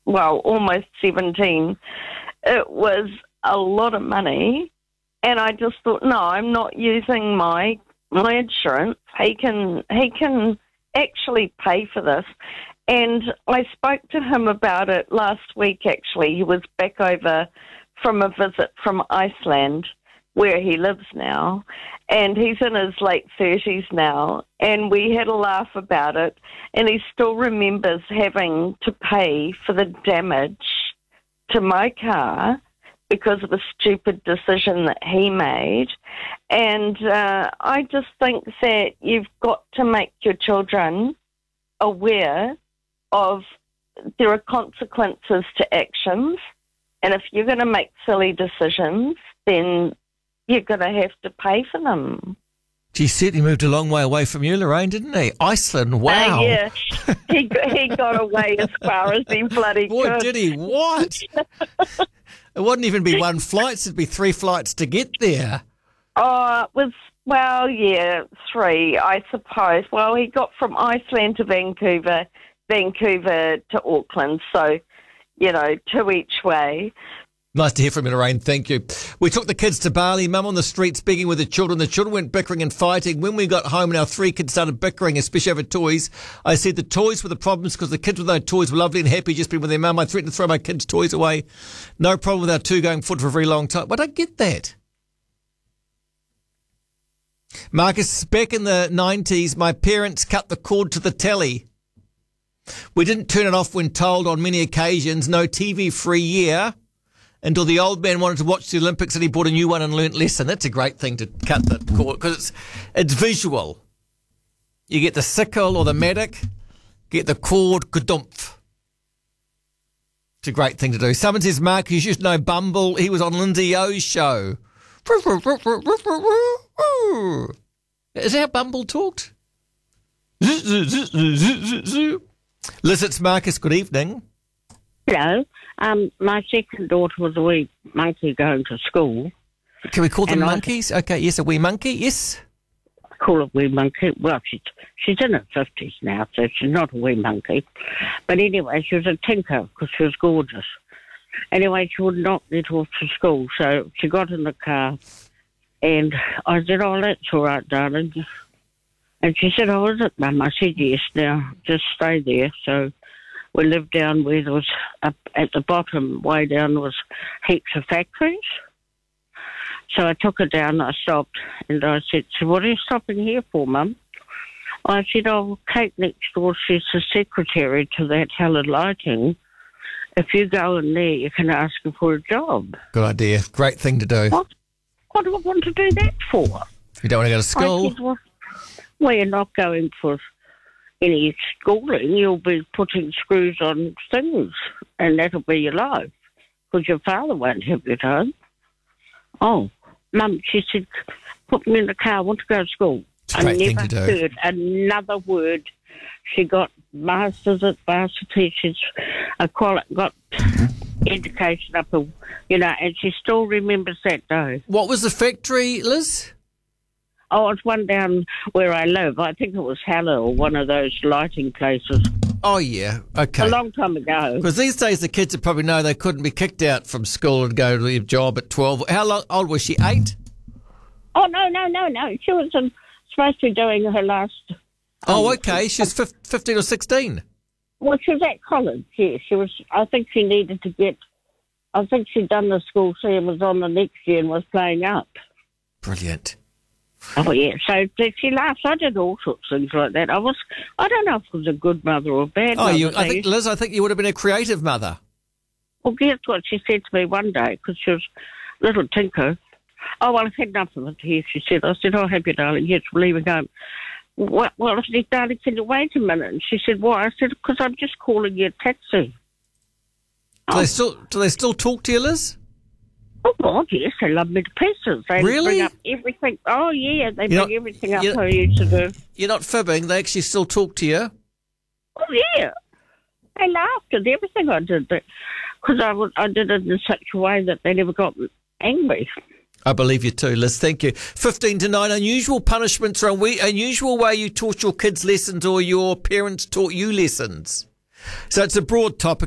almost 17, it was a lot of money. And I just thought, no, I'm not using my insurance. He can actually pay for this. And I spoke to him about it last week, actually. He was back over from a visit from Iceland, where he lives now, and he's in his late 30s now, and we had a laugh about it, and he still remembers having to pay for the damage to my car because of a stupid decision that he made. And I just think that you've got to make your children aware of there are consequences to actions, and if you're going to make silly decisions, then you're going to have to pay for them. He certainly moved a long way away from you, Lorraine, didn't he? Iceland, wow. Yeah, he got away as far as he bloody Boy, could. did he? What? It wouldn't even be one flight, it'd be 3 flights to get there. Oh, it was, 3, I suppose. Well, he got from Iceland to Vancouver to Auckland, so, 2 each way. Nice to hear from you, Lorraine. Thank you. We took the kids to Bali. Mum on the streets begging with the children. The children went bickering and fighting. When we got home and our 3 kids started bickering, especially over toys, I said the toys were the problems because the kids with no toys were lovely and happy just being with their mum. I threatened to throw my kids' toys away. No problem with our 2 going forward for a very long time. But I don't get that. Marcus, back in the 90s, my parents cut the cord to the telly. We didn't turn it off when told on many occasions. No TV for a year. Until the old man wanted to watch the Olympics and he bought a new one and learnt lesson. That's a great thing to cut the cord because it's visual. You get the sickle or the mattock, get the cord, kadumph. It's a great thing to do. Someone says, Mark, you should know Bumble. He was on Lindsay O's show. Is that how Bumble talked? Liz, it's Marcus. Good evening. Hello. My second daughter was a wee monkey going to school. Can we call them monkeys? Okay, yes, a wee monkey, yes. Call it wee monkey. Well, she's in her 50s now, so she's not a wee monkey. But anyway, she was a tinker because she was gorgeous. Anyway, she would not get off to school, so she got in the car, and I said, oh, that's all right, darling. And she said, oh, is it, Mum? I said, yes, now, just stay there. So we lived down where there was, up at the bottom, way down, was heaps of factories. So I took her down, I stopped, and I said, so what are you stopping here for, Mum? I said, oh, Kate next door, she's the secretary to that Helen Lighting. If you go in there, you can ask her for a job. Good idea. Great thing to do. What do I want to do that for? You don't want to go to school? I said, well, you're not going for any schooling. You'll be putting screws on things, and that'll be your life, because your father won't have you at home. Oh, Mum, she said, put me in the car, I want to go to school. It's a great thing to do. I never heard another word. She got masters at varsity. She's got education up, and she still remembers that day. What was the factory, Liz? Oh, it's one down where I live. I think it was Hella or one of those lighting places. Oh, yeah. Okay. A long time ago. Because these days the kids would probably know they couldn't be kicked out from school and go to their job at 12. How old was she, 8? Oh, no. She was supposed to be doing her last... Oh, okay. She was 15 or 16. Well, she was at college, yeah. She was... I think she needed to get... I think she'd done the school and was on the next year and was playing up. Brilliant. Oh, yeah. So she laughs. I did all sorts of things like that. I don't know if I was a good mother or a bad mother. Liz, I think you would have been a creative mother. Well, guess what she said to me one day, because she was a little tinker. Oh, well, I've had enough of it here, she said. I said, oh, have you, darling? Yes, we're leaving home. Well, I said, darling, can you wait a minute? And she said, why? I said, because I'm just calling you a taxi. Do they still talk to you, Liz? Oh, God, yes, they love me to pieces. They really? bring up everything. Oh, yeah, they bring everything up I used to do. You're not fibbing. They actually still talk to you? Oh, yeah. They laughed at everything I did. Because I did it in such a way that they never got angry. I believe you too, Liz. Thank you. 15 to 9, unusual punishments or unusual way you taught your kids lessons or your parents taught you lessons. So it's a broad topic.